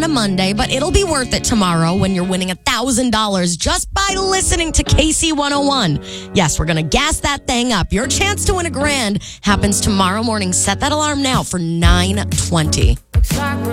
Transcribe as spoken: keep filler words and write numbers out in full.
on a Monday, but it'll be worth it tomorrow when you're winning one thousand dollars just by listening to K C one oh one. Yes, we're going to gas that thing up. Your chance to win a grand happens tomorrow morning. Set that alarm now for nine twenty.